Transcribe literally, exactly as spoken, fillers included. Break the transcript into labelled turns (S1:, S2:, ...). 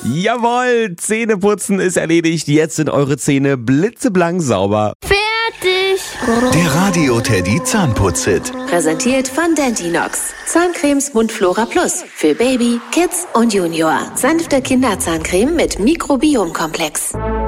S1: Jawohl, Zähneputzen ist erledigt. Jetzt sind eure Zähne blitzeblank sauber.
S2: Fertig!
S3: Der Radio Teddy Zahnputz-Hit.
S4: Präsentiert von Dentinox. Zahncremes Mundflora Plus. Für Baby, Kids und Junior. Sanfte Kinderzahncreme mit Mikrobiomkomplex.